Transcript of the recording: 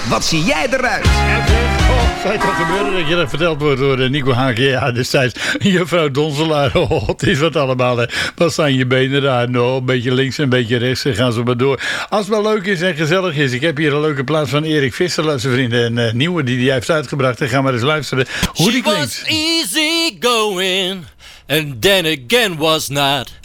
wat zie jij eruit? Zou het wel gebeuren dat je dat verteld wordt door Nico Hagen? Ja, destijds juffrouw Donselaar. Oh, het is wat allemaal. Hè. Wat zijn je benen daar? Nou, een beetje links en een beetje rechts. En gaan ze maar door. Als het wel leuk is en gezellig is. Ik heb hier een leuke plaats van Erik Visser, zijn vrienden. Een nieuwe die hij heeft uitgebracht. En ga maar eens luisteren hoe die klinkt. She was easy going and then again was not.